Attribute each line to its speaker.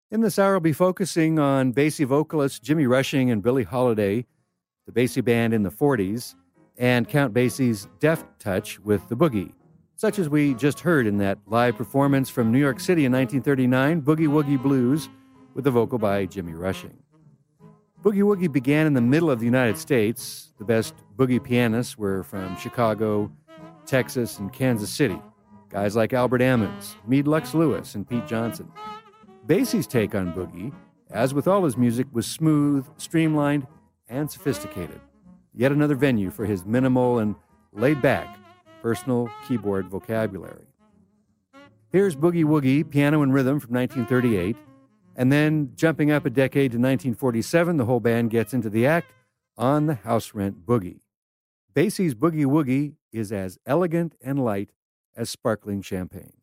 Speaker 1: In this hour, I'll be focusing on Basie vocalists Jimmy Rushing and Billie Holiday, the Basie Band in the 40s, and Count Basie's deft touch with the boogie, such as we just heard in that live performance from New York City in 1939, Boogie Woogie Blues, with a vocal by Jimmy Rushing. Boogie Woogie began in the middle of the United States. The best boogie pianists were from Chicago, Texas, and Kansas City. Guys like Albert Ammons, Meade Lux Lewis, and Pete Johnson. Basie's take on boogie, as with all his music, was smooth, streamlined, and sophisticated. Yet another venue for his minimal and laid-back personal keyboard vocabulary. Here's Boogie Woogie, piano and rhythm from 1938, and then jumping up a decade to 1947, the whole band gets into the act on the House Rent Boogie. Basie's Boogie Woogie is as elegant and light as sparkling champagne.